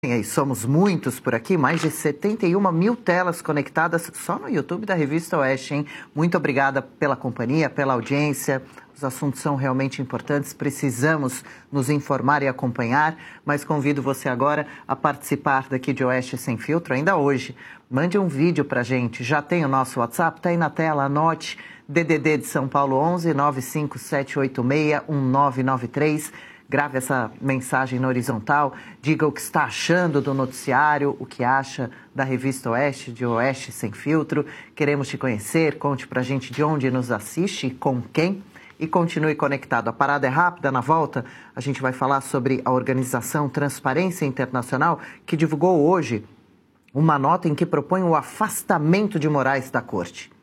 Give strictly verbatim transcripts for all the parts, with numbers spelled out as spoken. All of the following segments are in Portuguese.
E aí, somos muitos por aqui, mais de setenta e uma mil telas conectadas só no YouTube da Revista Oeste, hein? Muito obrigada pela companhia, pela audiência. Os assuntos são realmente importantes, precisamos nos informar e acompanhar, mas convido você agora a participar daqui de Oeste Sem Filtro, ainda hoje. Mande um vídeo pra gente, já tem o nosso WhatsApp, tá aí na tela, anote, D D D de São Paulo onze, nove cinco sete oito seis, um nove nove três. Grave essa mensagem na horizontal, diga o que está achando do noticiário, o que acha da Revista Oeste, de Oeste Sem Filtro. Queremos te conhecer, conte pra gente de onde nos assiste e com quem. E continue conectado. A parada é rápida, na volta a gente vai falar sobre a organização Transparência Internacional, que divulgou hoje uma nota em que propõe o afastamento de Moraes da corte.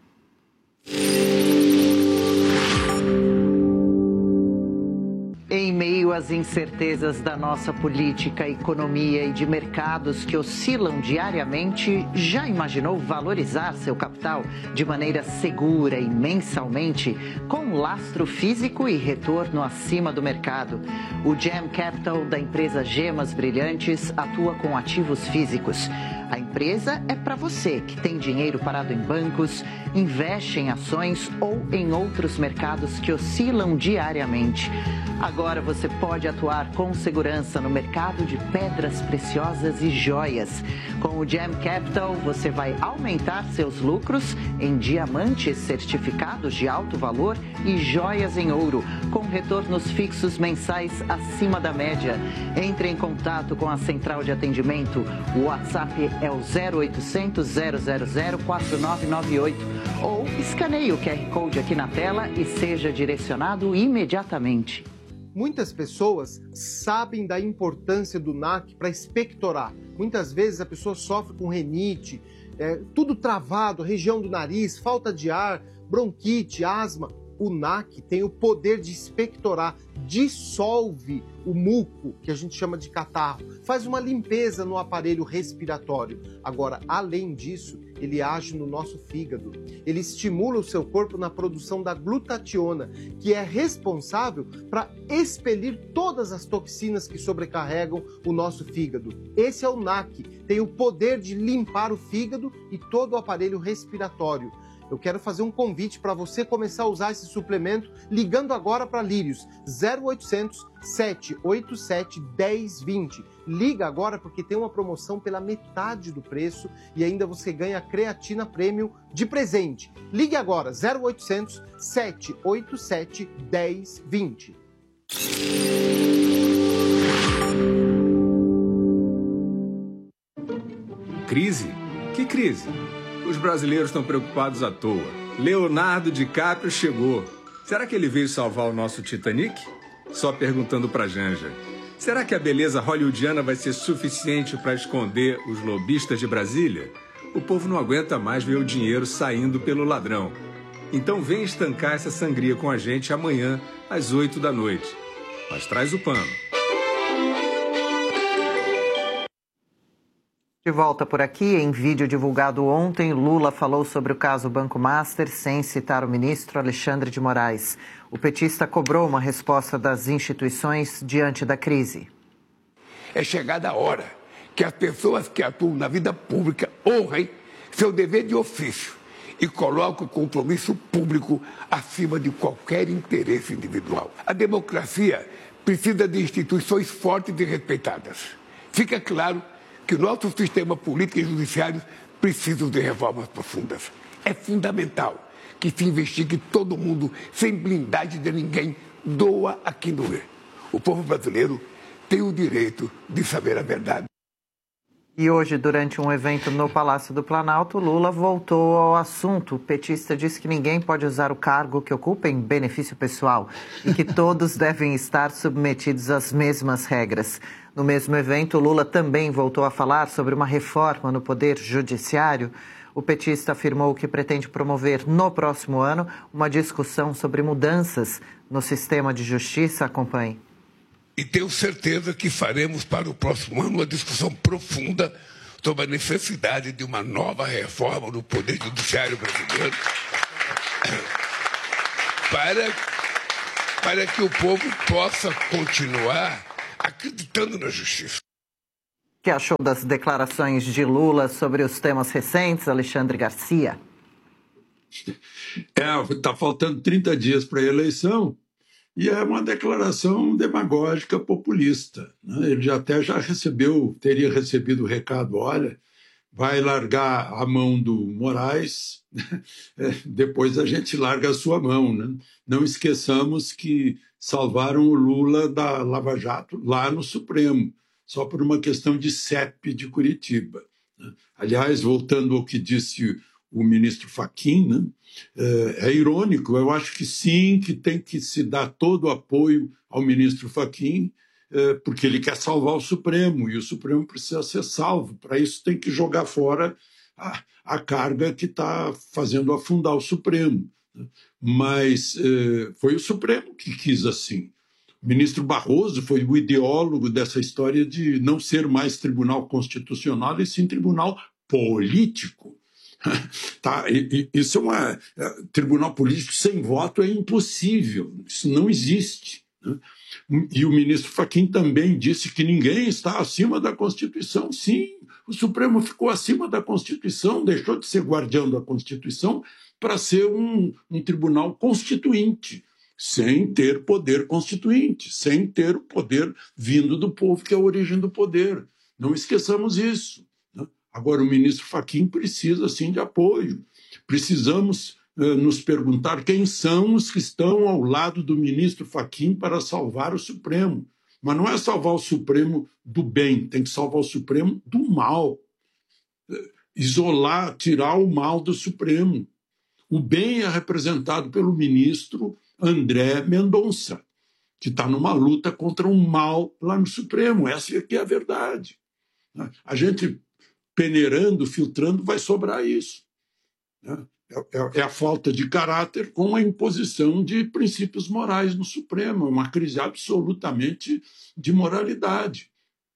Em meio às incertezas da nossa política, economia e de mercados que oscilam diariamente, já imaginou valorizar seu capital de maneira segura e mensalmente, com lastro físico e retorno acima do mercado? O Gem Capital da empresa Gemas Brilhantes atua com ativos físicos. A empresa é para você que tem dinheiro parado em bancos, investe em ações ou em outros mercados que oscilam diariamente. Agora você pode atuar com segurança no mercado de pedras preciosas e joias. Com o Gem Capital, você vai aumentar seus lucros em diamantes certificados de alto valor e joias em ouro, com retornos fixos mensais acima da média. Entre em contato com a central de atendimento. O WhatsApp é o zero oitocentos, zero zero zero, quatro nove nove oito ou escaneie o Q R Code aqui na tela e seja direcionado imediatamente. Muitas pessoas sabem da importância do N A C para expectorar. Muitas vezes a pessoa sofre com rinite, é, tudo travado, região do nariz, falta de ar, bronquite, asma. O N A C tem o poder de expectorar, dissolve o muco, que a gente chama de catarro, faz uma limpeza no aparelho respiratório. Agora, além disso, ele age no nosso fígado. Ele estimula o seu corpo na produção da glutationa, que é responsável para expelir todas as toxinas que sobrecarregam o nosso fígado. Esse é o N A C, tem o poder de limpar o fígado e todo o aparelho respiratório. Eu quero fazer um convite para você começar a usar esse suplemento ligando agora para Lírios, zero oitocentos, sete oito sete, um zero dois zero. Liga agora porque tem uma promoção pela metade do preço e ainda você ganha creatina premium de presente. Ligue agora, zero oitocentos, sete oito sete, um zero dois zero. Crise? Que crise? Os brasileiros estão preocupados à toa. Leonardo DiCaprio chegou. Será que ele veio salvar o nosso Titanic? Só perguntando pra Janja. Será que a beleza hollywoodiana vai ser suficiente para esconder os lobistas de Brasília? O povo não aguenta mais ver o dinheiro saindo pelo ladrão. Então vem estancar essa sangria com a gente amanhã, às oito da noite. Mas traz o pano. De volta por aqui, em vídeo divulgado ontem, Lula falou sobre o caso Banco Master sem citar o ministro Alexandre de Moraes. O petista cobrou uma resposta das instituições diante da crise. É chegada a hora que as pessoas que atuam na vida pública honrem seu dever de ofício e coloquem o compromisso público acima de qualquer interesse individual. A democracia precisa de instituições fortes e respeitadas. Fica claro que o nosso sistema político e judiciário precisam de reformas profundas. É fundamental que se investigue todo mundo, sem blindagem de ninguém, doa a quem doer. O povo brasileiro tem o direito de saber a verdade. E hoje, durante um evento no Palácio do Planalto, Lula voltou ao assunto. O petista disse que ninguém pode usar o cargo que ocupa em benefício pessoal e que todos devem estar submetidos às mesmas regras. No mesmo evento, Lula também voltou a falar sobre uma reforma no Poder Judiciário. O petista afirmou que pretende promover no próximo ano uma discussão sobre mudanças no sistema de justiça. Acompanhe. E tenho certeza que faremos para o próximo ano uma discussão profunda sobre a necessidade de uma nova reforma no Poder Judiciário brasileiro para, para que o povo possa continuar acreditando na justiça. O que achou das declarações de Lula sobre os temas recentes, Alexandre Garcia? É, está faltando trinta dias para a eleição e é uma declaração demagógica populista, né? Ele já até já recebeu, teria recebido o recado, olha, vai largar a mão do Moraes, depois a gente larga a sua mão, né? Não esqueçamos que salvaram o Lula da Lava Jato lá no Supremo, só por uma questão de C E P de Curitiba. Aliás, voltando ao que disse o ministro Fachin, né? É irônico, eu acho que sim, que tem que se dar todo o apoio ao ministro Fachin, porque ele quer salvar o Supremo, e o Supremo precisa ser salvo. Para isso tem que jogar fora a, a carga que está fazendo afundar o Supremo. Mas eh, foi o Supremo que quis assim. O ministro Barroso foi o ideólogo dessa história de não ser mais tribunal constitucional, e sim tribunal político. Tá, e, e, isso é uma... É, tribunal político sem voto é impossível, isso não existe. Né? E o ministro Fachin também disse que ninguém está acima da Constituição. Sim, o Supremo ficou acima da Constituição, deixou de ser guardião da Constituição para ser um, um tribunal constituinte, sem ter poder constituinte, sem ter o poder vindo do povo, que é a origem do poder. Não esqueçamos isso. Né? Agora, o ministro Fachin precisa, sim, de apoio. Precisamos eh, nos perguntar quem são os que estão ao lado do ministro Fachin para salvar o Supremo. Mas não é salvar o Supremo do bem, tem que salvar o Supremo do mal. Isolar, tirar o mal do Supremo. O bem é representado pelo ministro André Mendonça, que está numa luta contra o mal lá no Supremo. Essa aqui é a verdade. A gente, peneirando, filtrando, vai sobrar isso. É a falta de caráter com a imposição de princípios morais no Supremo. É uma crise absolutamente de moralidade.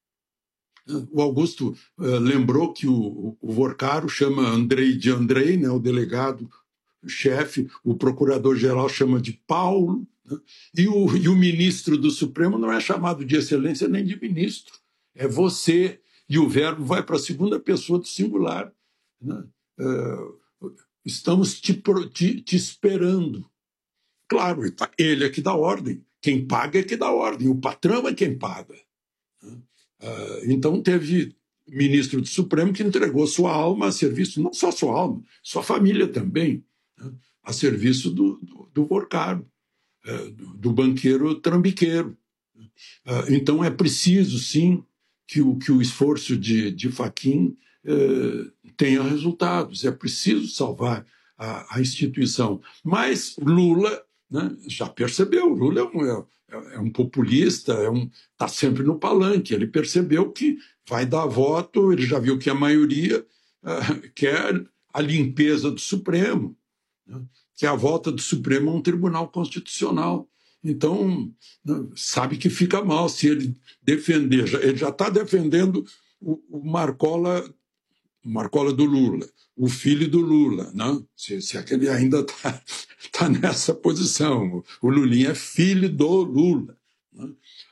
O Augusto uh, lembrou que o, o Vorcaro chama Andrei de Andrei, né, o delegado chefe, o procurador-geral chama de Paulo, né? e, o, e o ministro do Supremo não é chamado de excelência nem de ministro, é você, e o verbo vai para a segunda pessoa do singular. Né? Uh, estamos te, te, te esperando. Claro, ele é que dá ordem, quem paga é que dá ordem, o patrão é quem paga. Né? Uh, então teve ministro do Supremo que entregou sua alma a serviço, não só sua alma, sua família também, a serviço do, do, do Vorcaro, do, do banqueiro trambiqueiro. Então é preciso, sim, que o, que o esforço de, de Fachin eh, tenha resultados. É preciso salvar a, a instituição. Mas Lula, né, já percebeu, Lula é um, é, é um populista, é um, está sempre no palanque. Ele percebeu que vai dar voto, ele já viu que a maioria uh, quer a limpeza do Supremo, que é a volta do Supremo a um tribunal constitucional. Então, sabe que fica mal se ele defender. Ele já está defendendo o, o Marcola, o Marcola do Lula, o filho do Lula, né? se, se é que ele ainda está tá nessa posição. O Lulinha é filho do Lula. Né?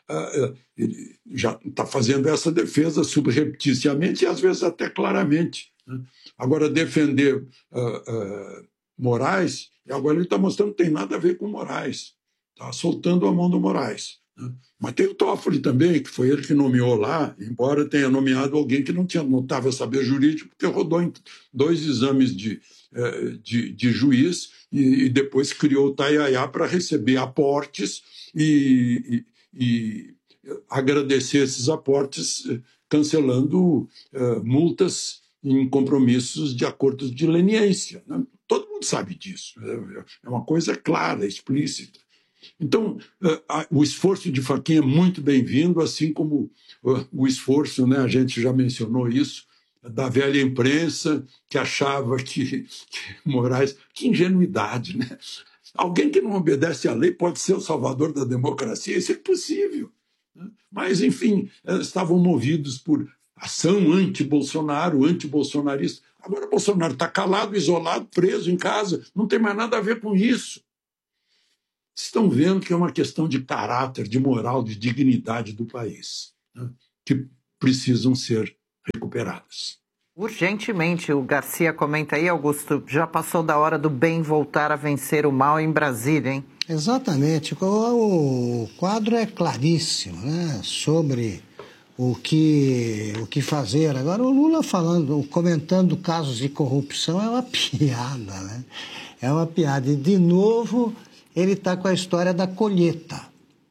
Ele já está fazendo essa defesa subrepticiamente e, às vezes, até claramente. Né? Agora, defender uh, uh, Moraes, e agora ele está mostrando que não tem nada a ver com Moraes. Está soltando a mão do Moraes. Né? Mas tem o Toffoli também, que foi ele que nomeou lá, embora tenha nomeado alguém que não tinha notável saber jurídico, porque rodou em dois exames de, de, de juiz e, e depois criou o Taiaiá para receber aportes e, e, e agradecer esses aportes cancelando uh, multas em compromissos de acordos de leniência. Né? Todo mundo sabe disso. É uma coisa clara, explícita. Então, o esforço de Fachin é muito bem-vindo, assim como o esforço, né, a gente já mencionou isso, da velha imprensa que achava que, que Moraes... Que ingenuidade, né? Alguém que não obedece à lei pode ser o salvador da democracia? Isso é impossível. Mas, enfim, estavam movidos por ação anti-Bolsonaro, anti-bolsonarista. Agora Bolsonaro está calado, isolado, preso em casa, não tem mais nada a ver com isso. Estão vendo que é uma questão de caráter, de moral, de dignidade do país, né? Que precisam ser recuperadas. Urgentemente, o Garcia comenta aí, Augusto, já passou da hora do bem voltar a vencer o mal em Brasília, hein? Exatamente, o quadro é claríssimo, né, sobre o que, o que fazer. Agora, o Lula falando, comentando casos de corrupção é uma piada, né? É uma piada. E, de novo, ele está com a história da colheita.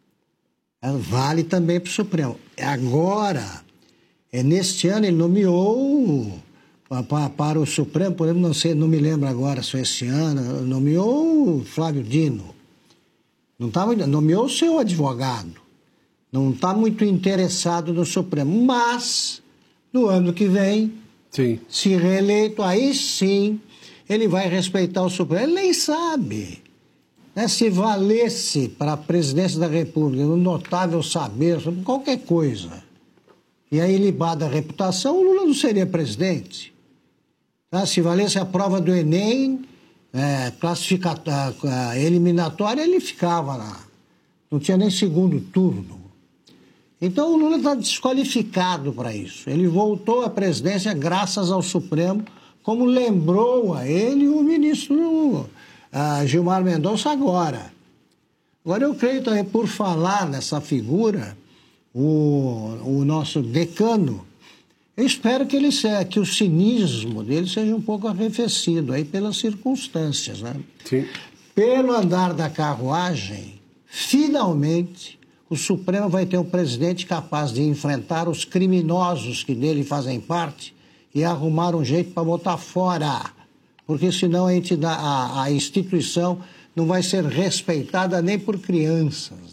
Vale também para o Supremo. Agora, é, neste ano, ele nomeou para, para o Supremo, por exemplo, não sei, não me lembro agora se foi esse ano, nomeou o Flávio Dino. Não tá, nomeou o seu advogado. Não está muito interessado no Supremo. Mas, no ano que vem, sim, se reeleito, aí sim, ele vai respeitar o Supremo. Ele nem sabe. Né? Se valesse para a presidência da República um notável saber sobre qualquer coisa, e aí libada a reputação, o Lula não seria presidente. Tá? Se valesse a prova do Enem, é, classificatória, eliminatória, ele ficava lá. Não tinha nem segundo turno. Então o Lula está desqualificado para isso. Ele voltou à presidência graças ao Supremo, como lembrou a ele o ministro a Gilmar Mendonça agora. Agora eu creio também, por falar nessa figura, o, o nosso decano, eu espero que, ele, que o cinismo dele seja um pouco arrefecido aí pelas circunstâncias, né? Sim. Pelo andar da carruagem, finalmente o Supremo vai ter um presidente capaz de enfrentar os criminosos que dele fazem parte e arrumar um jeito para botar fora, porque senão a, entidade, a, a instituição não vai ser respeitada nem por crianças.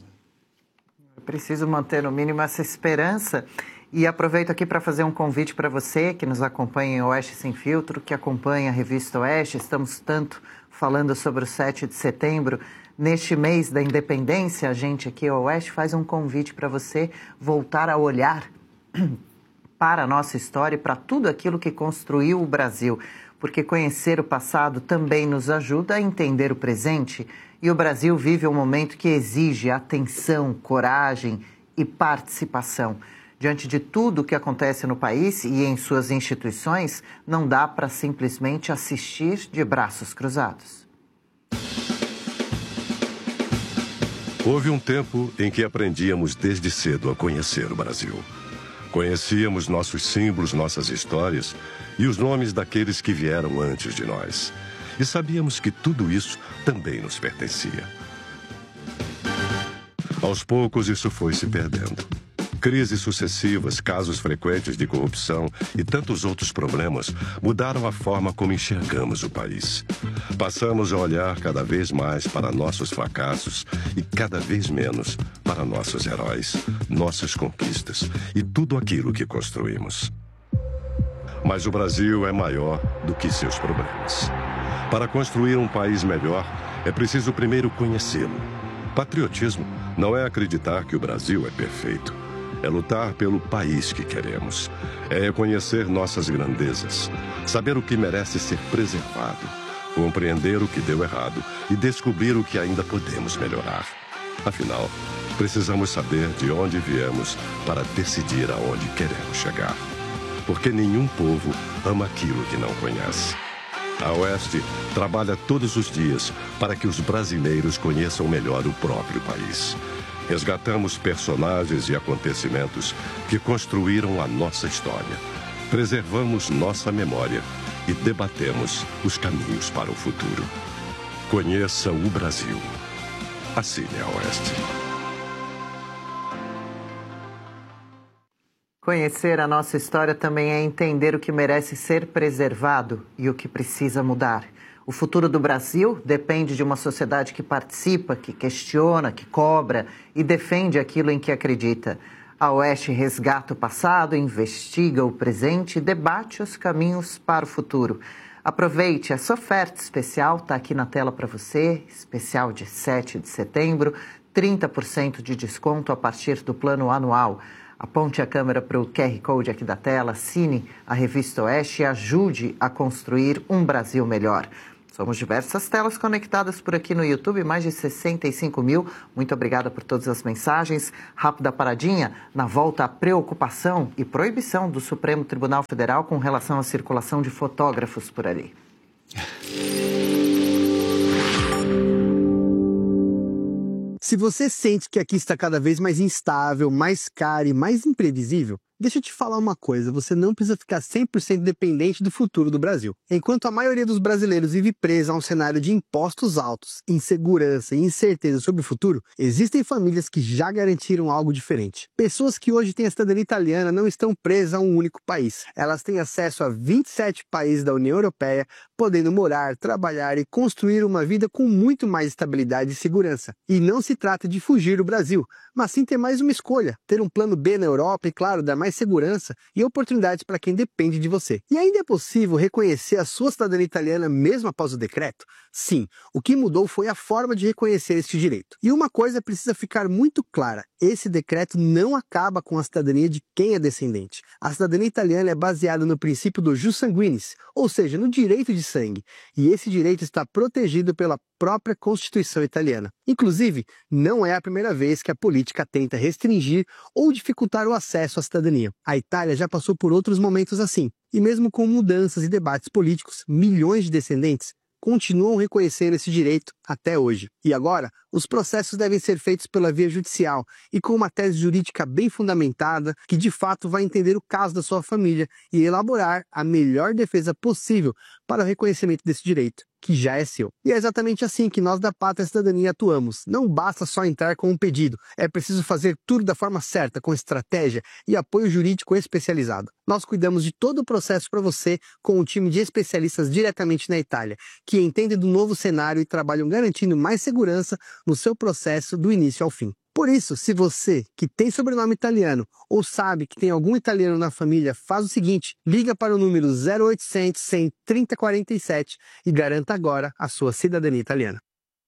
Eu preciso manter no mínimo essa esperança e aproveito aqui para fazer um convite para você que nos acompanha em Oeste Sem Filtro, que acompanha a revista Oeste. Estamos tanto falando sobre o sete de setembro. Neste mês da independência, a gente aqui, o Oeste, faz um convite para você voltar a olhar para a nossa história e para tudo aquilo que construiu o Brasil, porque conhecer o passado também nos ajuda a entender o presente, e o Brasil vive um momento que exige atenção, coragem e participação. Diante de tudo o que acontece no país e em suas instituições, não dá para simplesmente assistir de braços cruzados. Houve um tempo em que aprendíamos desde cedo a conhecer o Brasil. Conhecíamos nossos símbolos, nossas histórias e os nomes daqueles que vieram antes de nós. E sabíamos que tudo isso também nos pertencia. Aos poucos, isso foi se perdendo. Crises sucessivas, casos frequentes de corrupção e tantos outros problemas mudaram a forma como enxergamos o país. Passamos a olhar cada vez mais para nossos fracassos e cada vez menos para nossos heróis, nossas conquistas e tudo aquilo que construímos. Mas o Brasil é maior do que seus problemas. Para construir um país melhor, é preciso primeiro conhecê-lo. Patriotismo não é acreditar que o Brasil é perfeito. É lutar pelo país que queremos. É reconhecer nossas grandezas, saber o que merece ser preservado, compreender o que deu errado e descobrir o que ainda podemos melhorar. Afinal, precisamos saber de onde viemos para decidir aonde queremos chegar. Porque nenhum povo ama aquilo que não conhece. A Oeste trabalha todos os dias para que os brasileiros conheçam melhor o próprio país. Resgatamos personagens e acontecimentos que construíram a nossa história. Preservamos nossa memória e debatemos os caminhos para o futuro. Conheça o Brasil. Assine a Oeste. Conhecer a nossa história também é entender o que merece ser preservado e o que precisa mudar. O futuro do Brasil depende de uma sociedade que participa, que questiona, que cobra e defende aquilo em que acredita. A Oeste resgata o passado, investiga o presente e debate os caminhos para o futuro. Aproveite, essa oferta especial está aqui na tela para você, especial de sete de setembro, trinta por cento de desconto a partir do plano anual. Aponte a câmera para o Q R Code aqui da tela, assine a revista Oeste e ajude a construir um Brasil melhor. Somos diversas telas conectadas por aqui no YouTube, mais de sessenta e cinco mil. Muito obrigada por todas as mensagens. Rápida paradinha, na volta à preocupação e proibição do Supremo Tribunal Federal com relação à circulação de fotógrafos por ali. Se você sente que aqui está cada vez mais instável, mais caro e mais imprevisível, deixa eu te falar uma coisa, você não precisa ficar cem por cento dependente do futuro do Brasil. Enquanto a maioria dos brasileiros vive presa a um cenário de impostos altos, insegurança e incerteza sobre o futuro, existem famílias que já garantiram algo diferente. Pessoas que hoje têm a cidadania italiana não estão presas a um único país. Elas têm acesso a vinte e sete países da União Europeia, podendo morar, trabalhar e construir uma vida com muito mais estabilidade e segurança. E não se trata de fugir do Brasil, mas sim ter mais uma escolha, ter um plano B na Europa e, claro, dar mais segurança e oportunidades para quem depende de você. E ainda é possível reconhecer a sua cidadania italiana mesmo após o decreto? Sim, o que mudou foi a forma de reconhecer este direito. E uma coisa precisa ficar muito clara, esse decreto não acaba com a cidadania de quem é descendente. A cidadania italiana é baseada no princípio do jus sanguinis, ou seja, no direito de sangue, e esse direito está protegido pela própria Constituição italiana. Inclusive, não é a primeira vez que a política tenta restringir ou dificultar o acesso à cidadania. A Itália já passou por outros momentos assim, e mesmo com mudanças e debates políticos, milhões de descendentes continuam reconhecendo esse direito até hoje. E agora, os processos devem ser feitos pela via judicial e com uma tese jurídica bem fundamentada que de fato vai entender o caso da sua família e elaborar a melhor defesa possível para o reconhecimento desse direito, que já é seu. E é exatamente assim que nós da Pátria Cidadania atuamos. Não basta só entrar com um pedido, é preciso fazer tudo da forma certa, com estratégia e apoio jurídico especializado. Nós cuidamos de todo o processo para você com um time de especialistas diretamente na Itália, que entendem do novo cenário e trabalham garantindo mais segurança no seu processo do início ao fim. Por isso, se você, que tem sobrenome italiano ou sabe que tem algum italiano na família, faz o seguinte, liga para o número zero oitocentos, cem, trinta, quarenta e sete e garanta agora a sua cidadania italiana.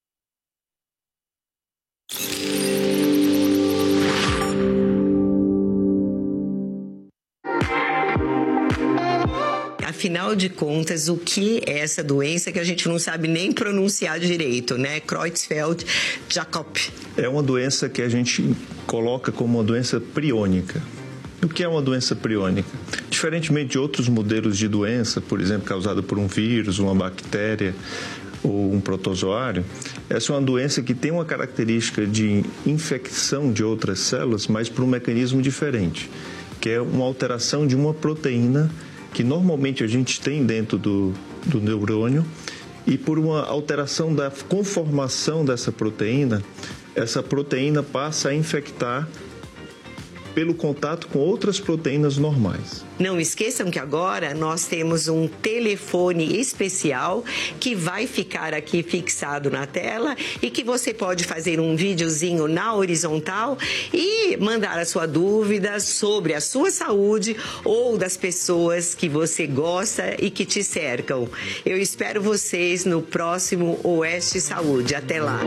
Afinal de contas, o que é essa doença que a gente não sabe nem pronunciar direito, né? Creutzfeldt-Jakob. É uma doença que a gente coloca como uma doença priônica. O que é uma doença priônica? Diferentemente de outros modelos de doença, por exemplo, causada por um vírus, uma bactéria ou um protozoário, essa é uma doença que tem uma característica de infecção de outras células, mas por um mecanismo diferente, que é uma alteração de uma proteína que normalmente a gente tem dentro do, do neurônio, e por uma alteração da conformação dessa proteína, essa proteína passa a infectar pelo contato com outras proteínas normais. Não esqueçam que agora nós temos um telefone especial que vai ficar aqui fixado na tela e que você pode fazer um videozinho na horizontal e mandar a sua dúvida sobre a sua saúde ou das pessoas que você gosta e que te cercam. Eu espero vocês no próximo Oeste Saúde. Até lá!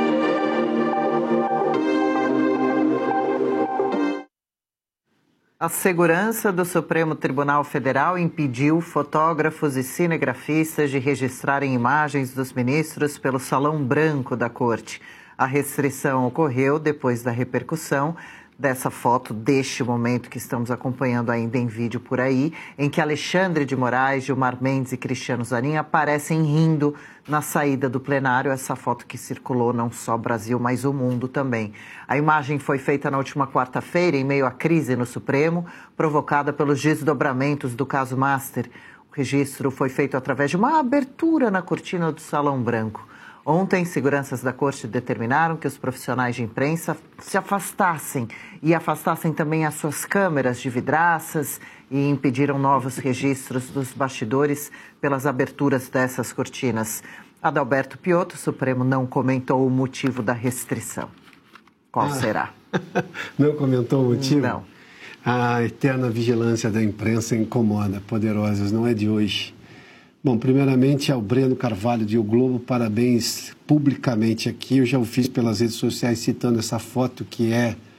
A segurança do Supremo Tribunal Federal impediu fotógrafos e cinegrafistas de registrarem imagens dos ministros pelo Salão Branco da Corte. A restrição ocorreu depois da repercussão dessa foto, deste momento que estamos acompanhando ainda em vídeo por aí, em que Alexandre de Moraes, Gilmar Mendes e Cristiano Zanin aparecem rindo na saída do plenário. Essa foto que circulou não só Brasil, mas o mundo também. A imagem foi feita na última quarta-feira, em meio à crise no Supremo, provocada pelos desdobramentos do caso Master. O registro foi feito através de uma abertura na cortina do Salão Branco. Ontem, seguranças da corte determinaram que os profissionais de imprensa se afastassem e afastassem também as suas câmeras de vidraças e impediram novos registros dos bastidores pelas aberturas dessas cortinas. Adalberto Piotto, o Supremo, não comentou o motivo da restrição. Qual ah, será? Não comentou o motivo? Não. A eterna vigilância da imprensa incomoda poderosos, não é de hoje. Bom, primeiramente ao Breno Carvalho de O Globo, parabéns publicamente aqui. Eu já o fiz pelas redes sociais citando essa foto que é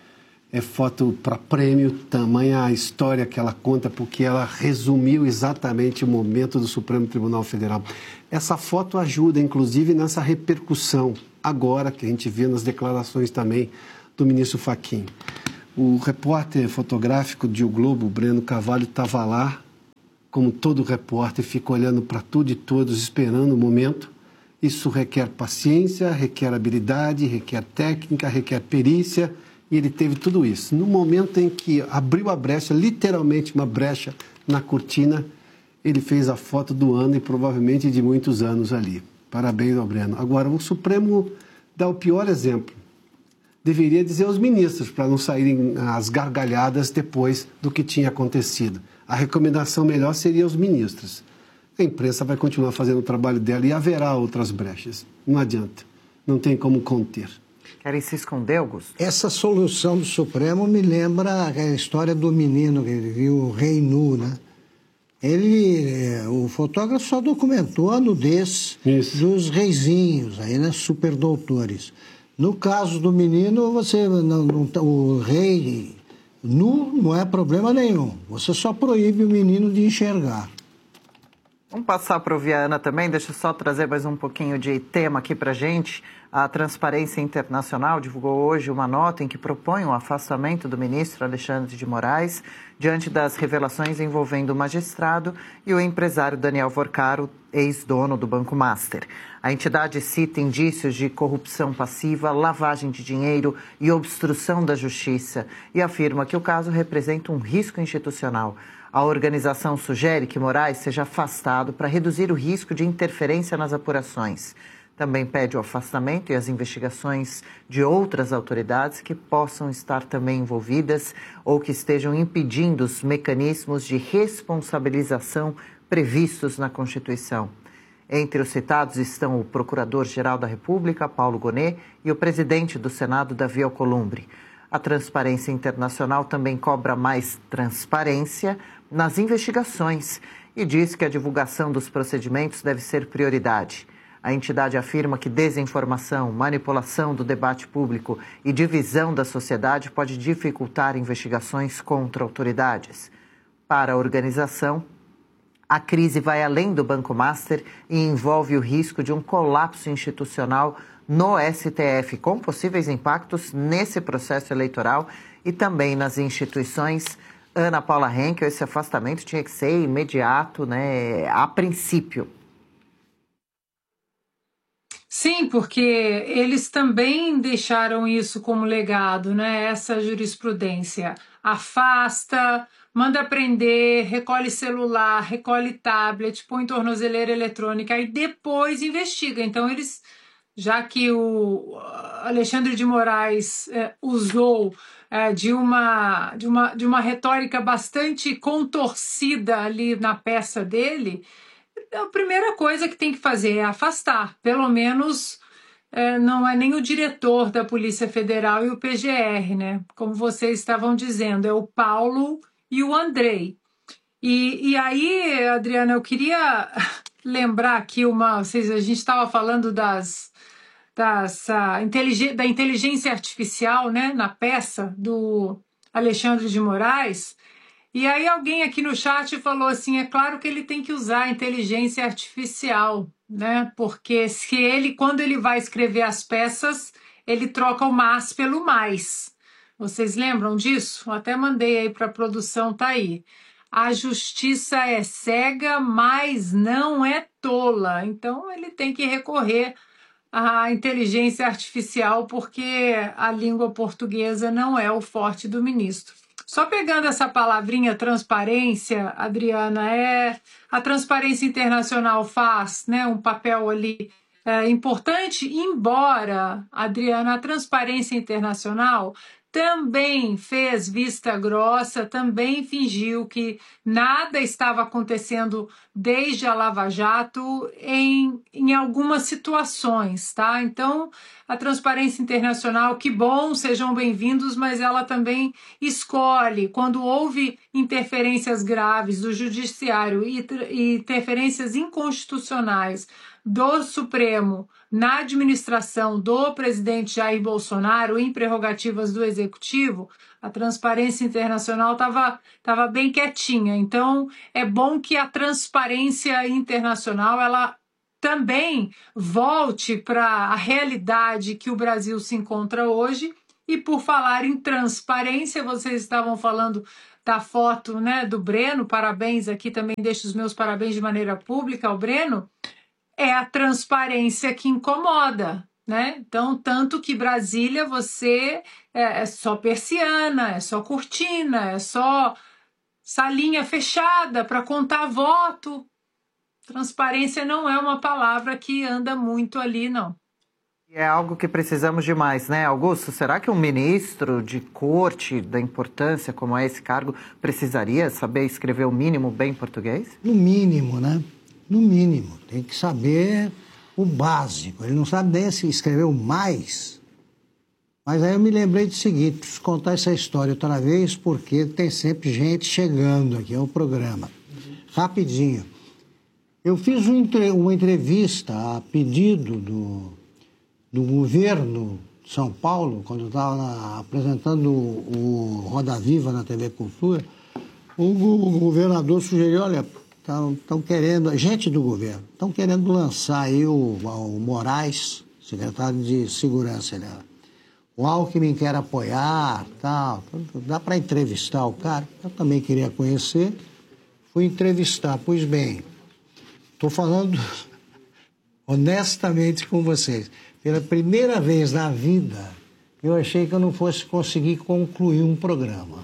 é foto para prêmio, tamanha a história que ela conta, porque ela resumiu exatamente o momento do Supremo Tribunal Federal. Essa foto ajuda, inclusive, nessa repercussão, agora que a gente vê nas declarações também do ministro Fachin. O repórter fotográfico de O Globo, Breno Carvalho, estava lá, como todo repórter, fica olhando para tudo e todos, esperando o momento. Isso requer paciência, requer habilidade, requer técnica, requer perícia, e ele teve tudo isso. No momento em que abriu a brecha, literalmente uma brecha na cortina, ele fez a foto do ano e provavelmente de muitos anos ali. Parabéns ao Breno. Agora, o Supremo dá o pior exemplo. Deveria dizer aos ministros, para não saírem as gargalhadas depois do que tinha acontecido. A recomendação melhor seria aos ministros. A imprensa vai continuar fazendo o trabalho dela e haverá outras brechas. Não adianta. Não tem como conter. Querem se esconder, Augusto? Essa solução do Supremo me lembra a história do menino que ele viu o rei nu, né? Ele, o fotógrafo só documentou a nudez Isso. dos reizinhos, aí, né, superdoutores. No caso do menino, você não, não, o rei nu não é problema nenhum. Você só proíbe o menino de enxergar. Vamos passar para ouvir a Ana também. Deixa eu só trazer mais um pouquinho de tema aqui para a gente. A Transparência Internacional divulgou hoje uma nota em que propõe o afastamento do ministro Alexandre de Moraes diante das revelações envolvendo o magistrado e o empresário Daniel Vorcaro, ex-dono do Banco Master. A entidade cita indícios de corrupção passiva, lavagem de dinheiro e obstrução da justiça e afirma que o caso representa um risco institucional. A organização sugere que Moraes seja afastado para reduzir o risco de interferência nas apurações. Também pede o afastamento e as investigações de outras autoridades que possam estar também envolvidas ou que estejam impedindo os mecanismos de responsabilização previstos na Constituição. Entre os citados estão o Procurador-Geral da República, Paulo Gonet, e o presidente do Senado, Davi Alcolumbre. A Transparência Internacional também cobra mais transparência nas investigações e diz que a divulgação dos procedimentos deve ser prioridade. A entidade afirma que desinformação, manipulação do debate público e divisão da sociedade pode dificultar investigações contra autoridades. Para a organização, a crise vai além do Banco Master e envolve o risco de um colapso institucional no S T F, com possíveis impactos nesse processo eleitoral e também nas instituições. Ana Paula Henkel, esse afastamento tinha que ser imediato, né, a princípio. Sim, porque eles também deixaram isso como legado, né? Essa jurisprudência. Afasta, manda prender, recolhe celular, recolhe tablet, põe tornozeleira eletrônica e depois investiga. Então, eles, já que o Alexandre de Moraes é, usou é, de, uma, de, uma, de uma retórica bastante contorcida ali na peça dele, a primeira coisa que tem que fazer é afastar, pelo menos é, não é nem o diretor da Polícia Federal e o P G R, né? Como vocês estavam dizendo, é o Paulo e o Andrei. E, e aí, Adriana, eu queria lembrar aqui uma... Vocês, a gente estava falando das, das, a, inteligen, da inteligência artificial, né? Na peça do Alexandre de Moraes. E aí alguém aqui no chat falou assim, é claro que ele tem que usar a inteligência artificial, né? Porque se ele, quando ele vai escrever as peças, ele troca o mas pelo mais. Vocês lembram disso? Eu até mandei aí para a produção, tá aí. A justiça é cega, mas não é tola. Então ele tem que recorrer à inteligência artificial porque a língua portuguesa não é o forte do ministro. Só pegando essa palavrinha transparência, Adriana, é, a Transparência Internacional faz, né, um papel ali é, importante, embora, Adriana, a Transparência Internacional também fez vista grossa, também fingiu que nada estava acontecendo desde a Lava Jato em, em algumas situações, tá? Então, a Transparência Internacional, que bom, sejam bem-vindos, mas ela também escolhe, quando houve interferências graves do judiciário e, e interferências inconstitucionais do Supremo na administração do presidente Jair Bolsonaro em prerrogativas do Executivo, a Transparência Internacional estava tava bem quietinha. Então, é bom que a transparência internacional ela também volte para a realidade que o Brasil se encontra hoje. E por falar em transparência, vocês estavam falando da foto, né, do Breno, parabéns aqui, também deixo os meus parabéns de maneira pública ao Breno, é a transparência que incomoda, né? Então, tanto que Brasília você é, é só persiana, é só cortina, é só salinha fechada para contar voto. Transparência não é uma palavra que anda muito ali, não. É algo que precisamos demais, né, Augusto? Será que um ministro de corte da importância como é esse cargo precisaria saber escrever o mínimo bem português? No mínimo, né? No mínimo. Tem que saber o básico. Ele não sabe nem se escrever o mais. Mas aí eu me lembrei do seguinte, preciso contar essa história outra vez, porque tem sempre gente chegando aqui ao programa. Rapidinho. Eu fiz uma entrevista a pedido do... do governo de São Paulo, quando eu estava apresentando o, o Roda Viva na T V Cultura, o, o governador sugeriu, olha, estão querendo, gente do governo, estão querendo lançar aí o, o Moraes, secretário de Segurança, ele era. O Alckmin quer apoiar, tal, dá para entrevistar o cara? Eu também queria conhecer, fui entrevistar, pois bem, estou falando honestamente com vocês. Pela primeira vez na vida, eu achei que eu não fosse conseguir concluir um programa.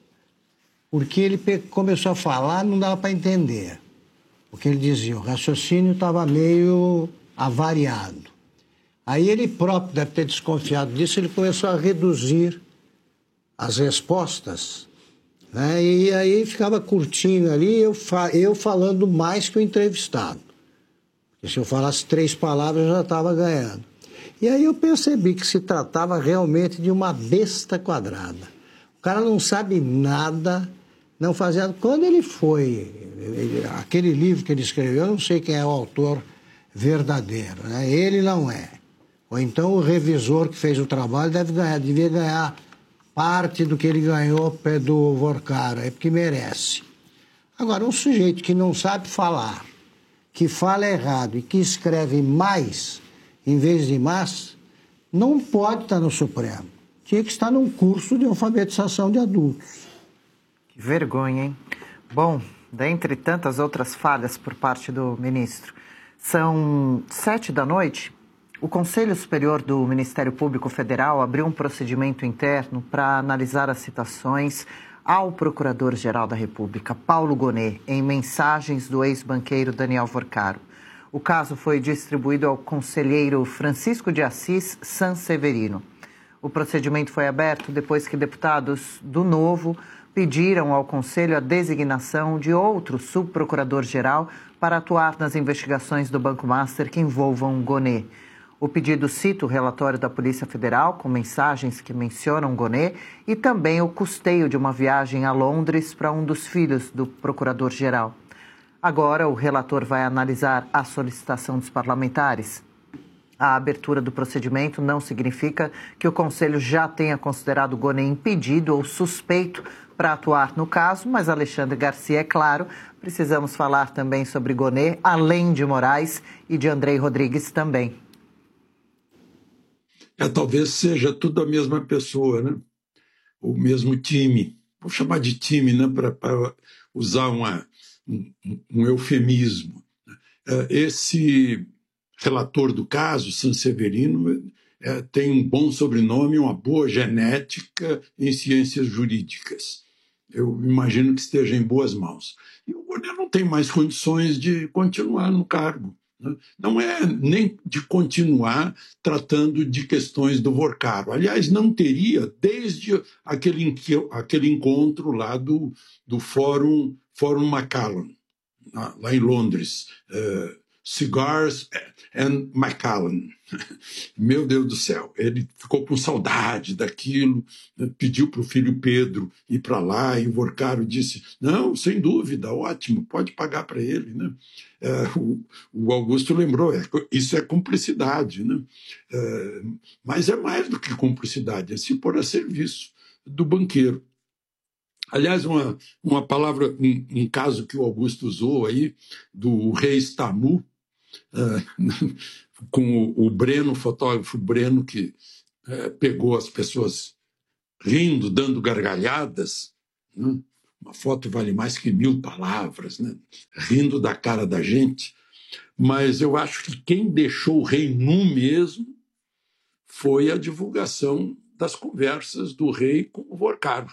Porque ele começou a falar, não dava para entender. O que ele dizia, o raciocínio estava meio avariado. Aí ele próprio deve ter desconfiado disso, ele começou a reduzir as respostas, né? E aí ficava curtinho ali, eu, fa eu falando mais que o entrevistado. Porque se eu falasse três palavras, eu já estava ganhando. E aí eu percebi que se tratava realmente de uma besta quadrada. O cara não sabe nada, não fazia... Quando ele foi... Ele, aquele livro que ele escreveu, eu não sei quem é o autor verdadeiro, né? Ele não é. Ou então o revisor que fez o trabalho deve ganhar, devia ganhar parte do que ele ganhou do Vorkara, é porque merece. Agora, um sujeito que não sabe falar, que fala errado e que escreve mais... em vez de mais, não pode estar no Supremo. Tinha que estar num curso de alfabetização de adultos. Que vergonha, hein? Bom, dentre tantas outras falhas por parte do ministro, são sete da noite, o Conselho Superior do Ministério Público Federal abriu um procedimento interno para analisar as citações ao Procurador-Geral da República, Paulo Gonet, em mensagens do ex-banqueiro Daniel Vorcaro. O caso foi distribuído ao conselheiro Francisco de Assis Sanseverino. O procedimento foi aberto depois que deputados do Novo pediram ao Conselho a designação de outro subprocurador-geral para atuar nas investigações do Banco Master que envolvam Gonet. O pedido cita o relatório da Polícia Federal, com mensagens que mencionam Gonet, e também o custeio de uma viagem a Londres para um dos filhos do procurador-geral. Agora, o relator vai analisar a solicitação dos parlamentares. A abertura do procedimento não significa que o Conselho já tenha considerado Gonet impedido ou suspeito para atuar no caso, mas Alexandre Garcia, é claro, precisamos falar também sobre Gonet, além de Moraes e de Andrei Rodrigues também. É, talvez seja tudo a mesma pessoa, né? O mesmo time. Vou chamar de time, né? Para usar uma... Um, um eufemismo. Esse relator do caso, Sanseverino, é, tem um bom sobrenome, uma boa genética em ciências jurídicas. Eu imagino que esteja em boas mãos. E o Gonet não tem mais condições de continuar no cargo. Né? Não é nem de continuar tratando de questões do Vorcaro. Aliás, não teria desde aquele, aquele encontro lá do, do Fórum Fórum Macallan, lá em Londres, Cigars and Macallan. Meu Deus do céu, ele ficou com saudade daquilo, pediu para o filho Pedro ir para lá, e o Vorcaro disse, não, sem dúvida, ótimo, pode pagar para ele. Né? É, o, o Augusto lembrou, é, isso é cumplicidade, né? É, mas é mais do que cumplicidade, é se pôr a serviço do banqueiro. Aliás, uma, uma palavra, um, um caso que o Augusto usou aí, do rei Stamu, uh, com o, o Breno, o fotógrafo Breno, que uh, pegou as pessoas rindo, dando gargalhadas, né? Uma foto vale mais que mil palavras, né? Rindo da cara da gente. Mas eu acho que quem deixou o rei nu mesmo foi a divulgação das conversas do rei com o Vorcaro.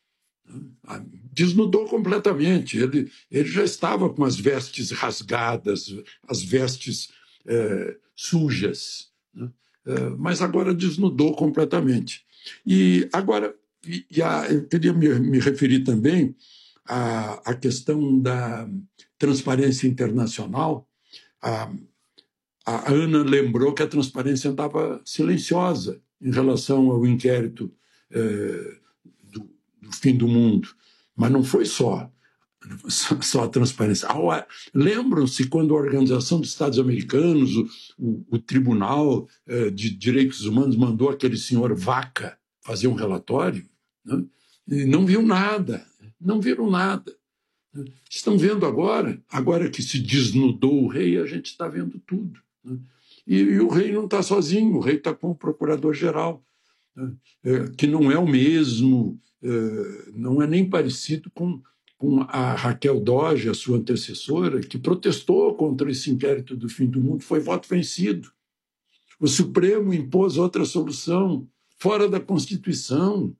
Desnudou completamente. Ele, ele já estava com as vestes rasgadas, as vestes é, sujas, né? É, mas agora desnudou completamente. E agora, e, e a, eu queria me, me referir também à, à questão da transparência internacional. A, a Ana lembrou que a transparência andava silenciosa em relação ao inquérito é, do fim do mundo, mas não foi só, só a transparência. Lembram-se quando a Organização dos Estados Americanos, o, o, o Tribunal eh, de Direitos Humanos mandou aquele senhor Vaca fazer um relatório? Né? E não viu nada, não viram nada. Estão vendo agora, agora que se desnudou o rei, a gente está vendo tudo. Né? E, e o rei não está sozinho, o rei está com o procurador-geral, né? é, que não é o mesmo. Uh, não é nem parecido com, com a Raquel Dodge, a sua antecessora, que protestou contra esse inquérito do fim do mundo, foi voto vencido. O Supremo impôs outra solução, fora da Constituição.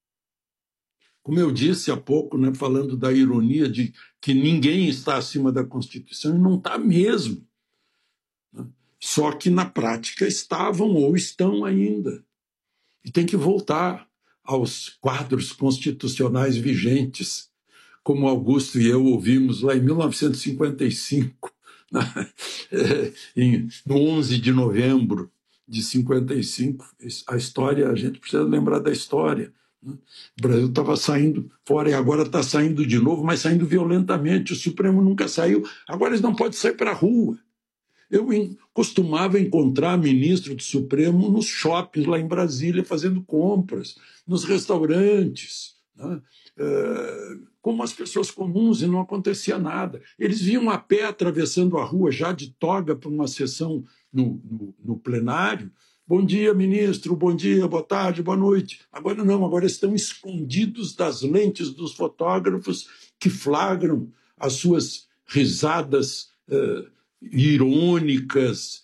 Como eu disse há pouco, né, falando da ironia de que ninguém está acima da Constituição, e não está mesmo. Né? Só que, na prática, estavam ou estão ainda. E tem que voltar aos quadros constitucionais vigentes, como Augusto e eu ouvimos lá em mil novecentos e cinquenta e cinco, né? No onze de novembro de cinquenta e cinco. A história, a gente precisa lembrar da história. Né? O Brasil estava saindo fora e agora está saindo de novo, mas saindo violentamente. O Supremo nunca saiu, agora eles não podem sair para a rua. Eu costumava encontrar ministro do Supremo nos shoppings lá em Brasília, fazendo compras, nos restaurantes, né? é, como as pessoas comuns, e não acontecia nada. Eles vinham a pé atravessando a rua, já de toga, para uma sessão no, no, no plenário. Bom dia, ministro, bom dia, boa tarde, boa noite. Agora não, agora estão escondidos das lentes dos fotógrafos que flagram as suas risadas é, irônicas,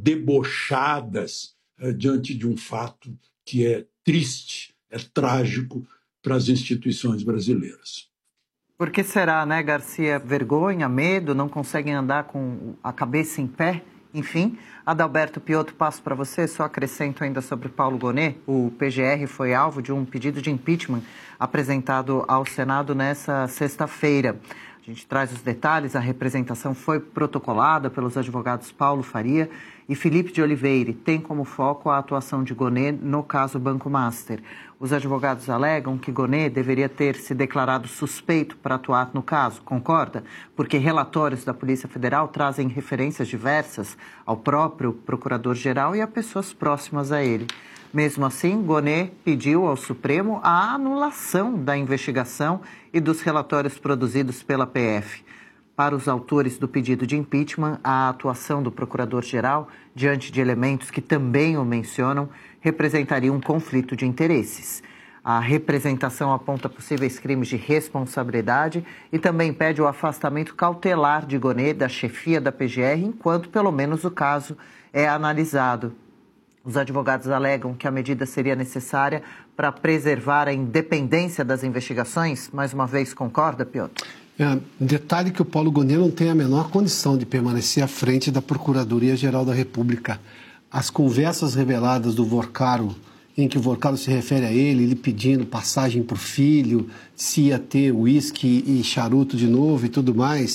debochadas, eh, diante de um fato que é triste, é trágico para as instituições brasileiras. Por que será, né, Garcia? Vergonha, medo, não conseguem andar com a cabeça em pé? Enfim, Adalberto Piotto, passo para você, só acrescento ainda sobre Paulo Gonet. O P G R foi alvo de um pedido de impeachment apresentado ao Senado nessa sexta-feira. A gente traz os detalhes, a representação foi protocolada pelos advogados Paulo Faria e Felipe de Oliveira, e tem como foco a atuação de Gonet no caso Banco Master. Os advogados alegam que Gonet deveria ter se declarado suspeito para atuar no caso, concorda? Porque relatórios da Polícia Federal trazem referências diversas ao próprio procurador-geral e a pessoas próximas a ele. Mesmo assim, Gonet pediu ao Supremo a anulação da investigação e dos relatórios produzidos pela P F. Para os autores do pedido de impeachment, a atuação do procurador-geral, diante de elementos que também o mencionam, representaria um conflito de interesses. A representação aponta possíveis crimes de responsabilidade e também pede o afastamento cautelar de Gonet da chefia da P G R, enquanto pelo menos o caso é analisado. Os advogados alegam que a medida seria necessária para preservar a independência das investigações. Mais uma vez, concorda, Piotto? É, detalhe que o Paulo Gonet não tem a menor condição de permanecer à frente da Procuradoria-Geral da República. As conversas reveladas do Vorcaro, em que o Vorcaro se refere a ele, ele pedindo passagem para o filho, se ia ter uísque e charuto de novo e tudo mais,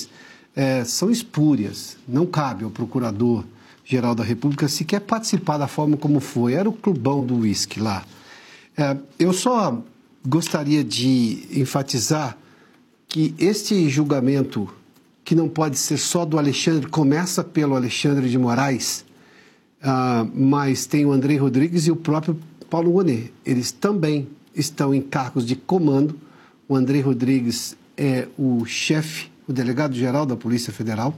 é, são espúrias. Não cabe ao Procurador-Geral da República sequer participar da forma como foi. Era o clubão do uísque lá. É, eu só gostaria de enfatizar que este julgamento, que não pode ser só do Alexandre, começa pelo Alexandre de Moraes, uh, mas tem o André Rodrigues e o próprio Paulo Gonet. Eles também estão em cargos de comando. O André Rodrigues é o chefe, o delegado-geral da Polícia Federal,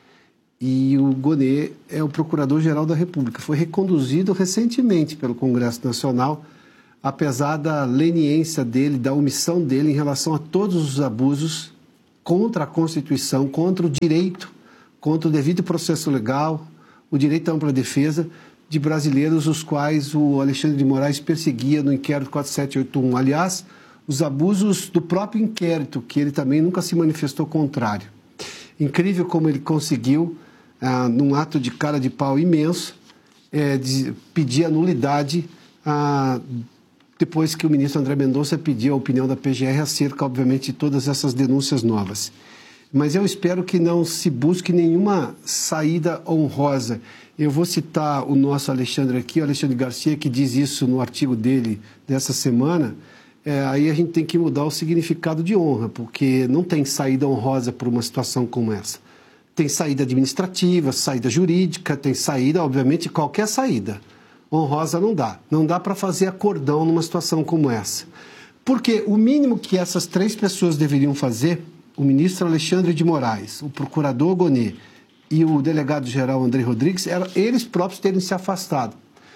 e o Gonet é o Procurador-Geral da República. Foi reconduzido recentemente pelo Congresso Nacional, apesar da leniência dele, da omissão dele em relação a todos os abusos contra a Constituição, contra o direito, contra o devido processo legal, o direito à ampla defesa de brasileiros, os quais o Alexandre de Moraes perseguia no inquérito quatro sete oito um. Aliás, os abusos do próprio inquérito, que ele também nunca se manifestou contrário. Incrível como ele conseguiu, ah, num ato de cara de pau imenso, é, de pedir a nulidade ah, depois que o ministro André Mendonça pediu a opinião da P G R acerca, obviamente, de todas essas denúncias novas. Mas eu espero que não se busque nenhuma saída honrosa. Eu vou citar o nosso Alexandre aqui, o Alexandre Garcia, que diz isso no artigo dele dessa semana. É, aí a gente tem que mudar o significado de honra, porque não tem saída honrosa por uma situação como essa. Tem saída administrativa, saída jurídica, tem saída, obviamente, qualquer saída. Honrosa não dá. Não dá para fazer acordão numa situação como essa. Porque o mínimo que essas três pessoas deveriam fazer, o ministro Alexandre de Moraes, o procurador Gonet e o delegado-geral André Rodrigues, era eles próprios terem se afastado.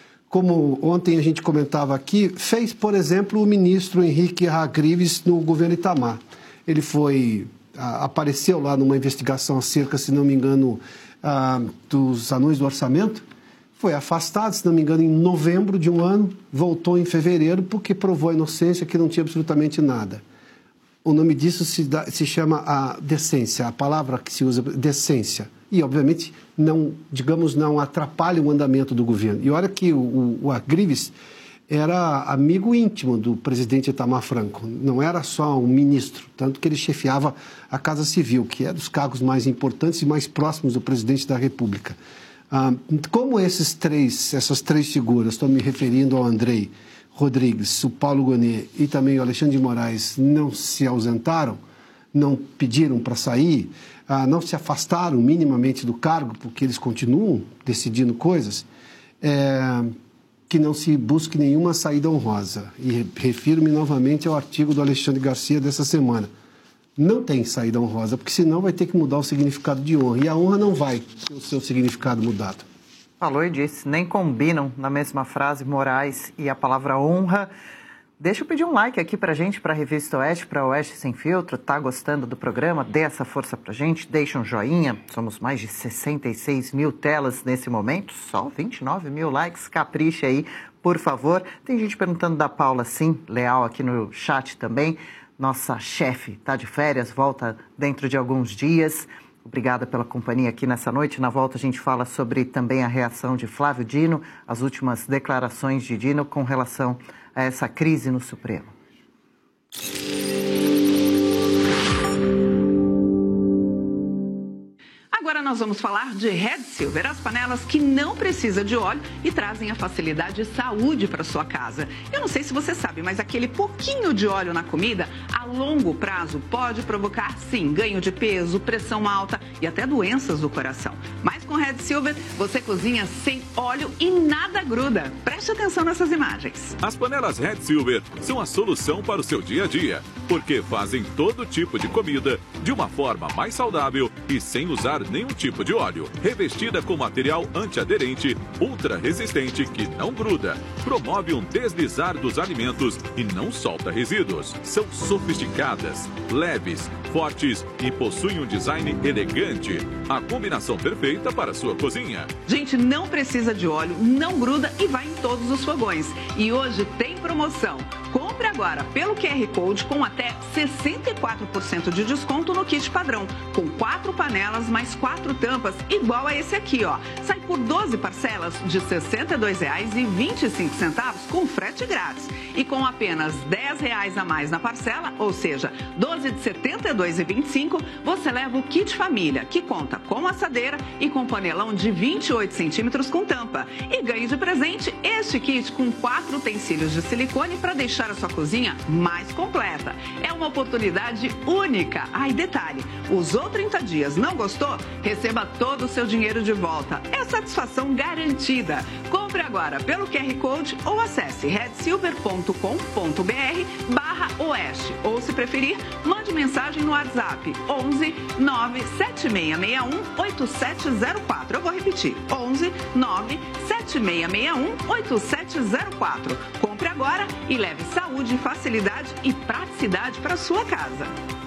Como ontem a gente comentava aqui, fez, por exemplo, o ministro Henrique Hagrives no governo Itamar. Ele foi, a, apareceu lá numa investigação acerca, se não me engano, a, dos anões do orçamento. Foi afastado, se não me engano, em novembro de um ano, voltou em fevereiro porque provou a inocência, que não tinha absolutamente nada. O nome disso se, dá, se chama a decência, a palavra que se usa, decência. E, obviamente, não, digamos, não atrapalha o andamento do governo. E olha que o, o, o Agrives era amigo íntimo do presidente Itamar Franco, não era só um ministro, tanto que ele chefiava a Casa Civil, que é dos cargos mais importantes e mais próximos do presidente da República. Ah, como esses três, essas três figuras, estou me referindo ao André Rodrigues, o Paulo Gonet e também o Alexandre de Moraes, não se ausentaram, não pediram para sair, ah, não se afastaram minimamente do cargo, porque eles continuam decidindo coisas, é, que não se busque nenhuma saída honrosa. E refiro-me novamente ao artigo do Alexandre Garcia dessa semana. Não tem saída honrosa, porque senão vai ter que mudar o significado de honra. E a honra não vai ter o seu significado mudado. Falou e disse, nem combinam na mesma frase Moraes e a palavra honra. Deixa eu pedir um like aqui pra gente, pra Revista Oeste, pra Oeste Sem Filtro. Tá gostando do programa? Dê essa força pra gente, deixa um joinha. Somos mais de sessenta e seis mil telas nesse momento, só vinte e nove mil likes. Capricha aí, por favor. Tem gente perguntando da Paula, sim, leal aqui no chat também. Nossa chefe está de férias, volta dentro de alguns dias. Obrigada pela companhia aqui nessa noite. Na volta a gente fala sobre também a reação de Flávio Dino, as últimas declarações de Dino com relação a essa crise no Supremo. Agora nós vamos falar de Red Silver, as panelas que não precisam de óleo e trazem a facilidade e saúde para sua casa. Eu não sei se você sabe, mas aquele pouquinho de óleo na comida, a longo prazo, pode provocar, sim, ganho de peso, pressão alta e até doenças do coração. Mas com Red Silver, você cozinha sem óleo e nada gruda. Preste atenção nessas imagens. As panelas Red Silver são a solução para o seu dia a dia, porque fazem todo tipo de comida de uma forma mais saudável e sem usar nenhum tipo de óleo. Revestida com material antiaderente, ultra resistente que não gruda, promove um deslizar dos alimentos e não solta resíduos. São sofisticadas, leves, fortes e possuem um design elegante. A combinação perfeita para a sua cozinha. Gente, não precisa de óleo, não gruda e vai em todos os fogões. E hoje tem promoção. Com Compre agora pelo Q R Code com até sessenta e quatro por cento de desconto no kit padrão, com quatro panelas mais quatro tampas, igual a esse aqui, ó. Sai por doze parcelas de sessenta e dois reais e vinte e cinco centavos com frete grátis. E com apenas dez reais a mais na parcela, ou seja, doze de setenta e dois reais e vinte e cinco centavos, você leva o kit família, que conta com assadeira e com panelão de vinte e oito centímetros com tampa. E ganhe de presente este kit com quatro utensílios de silicone para deixar a sua cozinha mais completa. É uma oportunidade única. Ah, e detalhe, usou trinta dias, não gostou? Receba todo o seu dinheiro de volta. É satisfação garantida. Compre agora pelo Q R Code ou acesse red silver ponto com ponto br barra oeste. Ou, se preferir, mande mensagem no WhatsApp onze nove sete seis seis um oito sete zero quatro. Eu vou repetir, onze nove sete seis seis um oito sete zero quatro. Compre agora e leve saúde, facilidade e praticidade para sua casa.